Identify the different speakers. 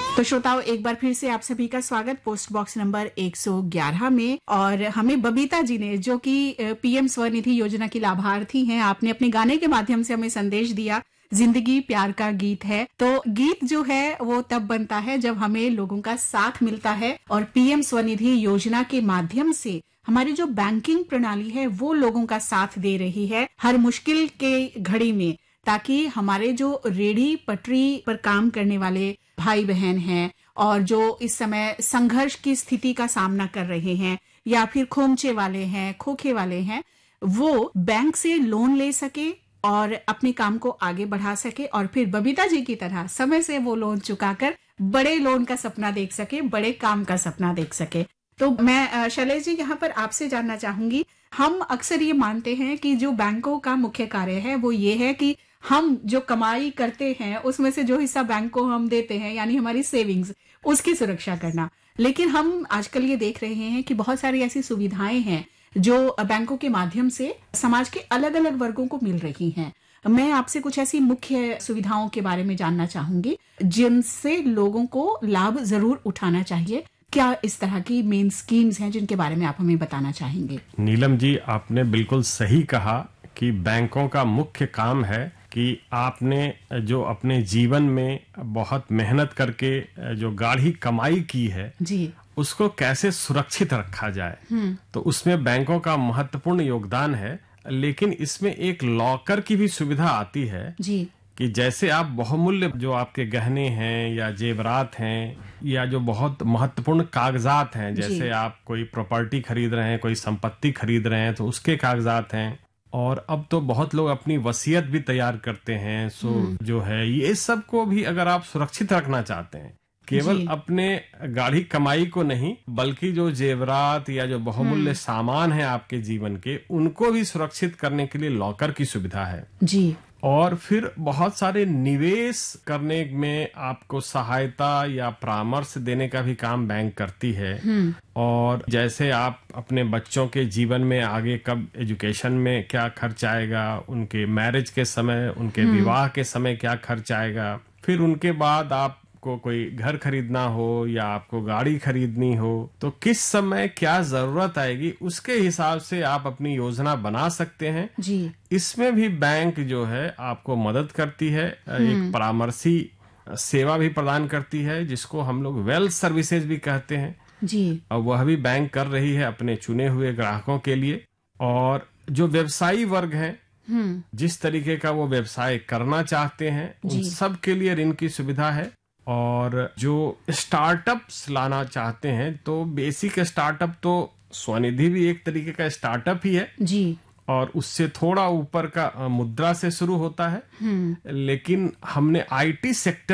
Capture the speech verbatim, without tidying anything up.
Speaker 1: तो श्रोताओं, एक बार फिर से आप सभी का स्वागत पोस्ट बॉक्स नंबर एक सौ ग्यारह में। और हमें बबीता जी ने, जो कि पीएम स्वनिधि योजना की लाभार्थी हैं, आपने अपने गाने के माध्यम से हमें संदेश दिया, जिंदगी प्यार का गीत है। तो गीत जो है वो तब बनता है जब हमें लोगों का साथ मिलता है, और पीएम स्वनिधि योजना के माध्यम से हमारी जो बैंकिंग प्रणाली है वो लोगों का साथ दे रही है हर मुश्किल के घड़ी में, ताकि हमारे जो रेडी पटरी पर काम करने वाले भाई बहन हैं और जो इस समय संघर्ष की स्थिति का सामना कर रहे हैं, या फिर खोमचे वाले हैं, खोखे वाले हैं, वो बैंक से लोन ले सके और अपने काम को आगे बढ़ा सके, और फिर बबीता जी की तरह समय से वो लोन चुकाकर बड़े लोन का सपना देख सके, बड़े काम का सपना देख सके। तो मैं शैलेश जी यहाँ पर आपसे जानना चाहूंगी, हम अक्सर ये मानते हैं कि जो बैंकों का मुख्य कार्य है वो ये है कि हम जो कमाई करते हैं उसमें से जो हिस्सा बैंक को हम देते हैं, यानी हमारी सेविंग्स, उसकी सुरक्षा करना। लेकिन हम आजकल ये देख रहे हैं कि बहुत सारी ऐसी सुविधाएं हैं जो बैंकों के माध्यम से समाज के अलग अलग वर्गों को मिल रही हैं। मैं आपसे कुछ ऐसी मुख्य सुविधाओं के बारे में जानना चाहूंगी जिनसे लोगों को लाभ जरूर उठाना चाहिए। क्या इस तरह की मेन स्कीम्स हैं जिनके बारे में आप हमें बताना चाहेंगे?
Speaker 2: नीलम जी, आपने बिल्कुल सही कहा कि बैंकों का मुख्य काम है कि आपने जो अपने जीवन में बहुत मेहनत करके जो गाढ़ी कमाई की है जी, उसको कैसे सुरक्षित रखा जाए। तो उसमें बैंकों का महत्वपूर्ण योगदान है। लेकिन इसमें एक लॉकर की भी सुविधा आती है जी, कि जैसे आप बहुमूल्य जो आपके गहने हैं या जेवरात हैं या जो बहुत महत्वपूर्ण कागजात हैं, जैसे आप कोई प्रॉपर्टी खरीद रहे हैं, कोई संपत्ति खरीद रहे हैं, तो उसके कागजात हैं। और अब तो बहुत लोग अपनी वसीयत भी तैयार करते हैं। सो जो है ये सब को भी अगर आप सुरक्षित रखना चाहते हैं, केवल अपने गाढ़ी कमाई को नहीं, बल्कि जो जेवरात या जो बहुमूल्य सामान है आपके जीवन के, उनको भी सुरक्षित करने के लिए लॉकर की सुविधा है जी। और फिर बहुत सारे निवेश करने में आपको सहायता या परामर्श देने का भी काम बैंक करती है। और जैसे आप अपने बच्चों के जीवन में आगे कब एजुकेशन में क्या खर्च आएगा, उनके मैरिज के समय, उनके विवाह के समय क्या खर्च आएगा, फिर उनके बाद आप को कोई घर खरीदना हो या आपको गाड़ी खरीदनी हो, तो किस समय क्या जरूरत आएगी, उसके हिसाब से आप अपनी योजना बना सकते हैं जी। इसमें भी बैंक जो है आपको मदद करती है, एक परामर्शी सेवा भी प्रदान करती है, जिसको हम लोग वेल्थ सर्विसेज भी कहते हैं जी। और वह भी बैंक कर रही है अपने चुने हुए ग्राहकों के लिए। और जो व्यवसायी वर्ग है, जिस तरीके का वो व्यवसाय करना चाहते हैं, उन सब के लिए ऋण की सुविधा है। और जो स्टार्टअप्स लाना चाहते हैं, तो बेसिक स्टार्टअप तो स्वनिधि भी एक तरीके का स्टार्टअप ही है जी। और उससे थोड़ा ऊपर का मुद्रा से शुरू होता है। लेकिन हमने आईटी सेक्टर